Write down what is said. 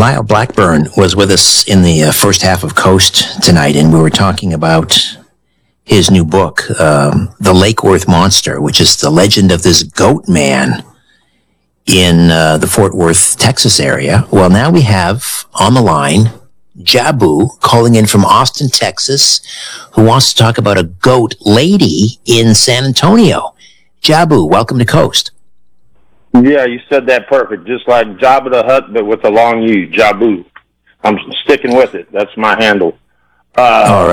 Lyle Blackburn was with us in the first half of Coast tonight, and we were talking about his new book, The Lake Worth Monster, which is the legend of this goat man in the Fort Worth, Texas area. Well, now we have on the line Jabu calling in from Austin, Texas, who wants to talk about a goat lady in San Antonio. Jabu, welcome to Coast. Yeah, you said that perfect. Just like Jabba the Hutt, but with a long U, Jabu. I'm sticking with it. That's my handle. All